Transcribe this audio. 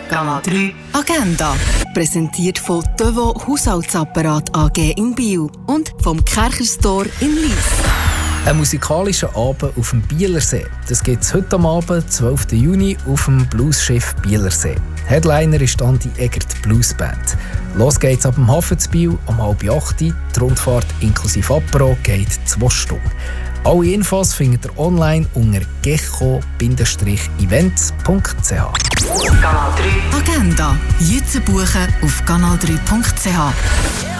Kanal 3 Agenda. Präsentiert von Devo Haushaltsapparat AG in Biel und vom Kercher-Store in Lyss. Ein musikalischer Abend auf dem Bielersee. Das gibt es heute am Abend, 12. Juni, auf dem Bluesschiff Bielersee. Headliner ist dann die Egert Blues Band. Los geht's ab dem Hafen zu Biel um 7:30 Uhr. Die Rundfahrt inklusive Apero geht 2 Stunden. Alle Infos findet ihr online unter gecho-events.ch. Kanal 3 Agenda. Jetzt buchen auf kanal3.ch.